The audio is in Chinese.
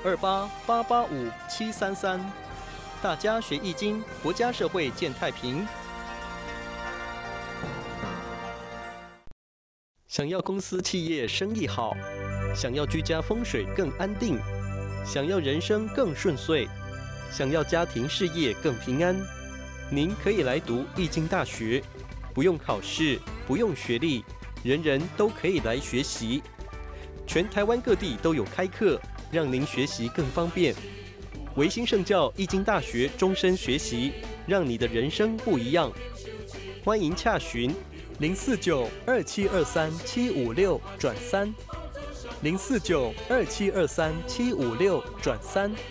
28885733。大家学易经，国家社会健太平。想要公司企业生意好，想要居家风水更安定，想要人生更顺遂，想要家庭事业更平安，您可以来读易经大学，不用考试，不用学历，人人都可以来学习。全台湾各地都有开课，让您学习更方便。维新圣教易经大学终身学习，让你的人生不一样。欢迎洽询049-2723-756-3，049-2723-756-3。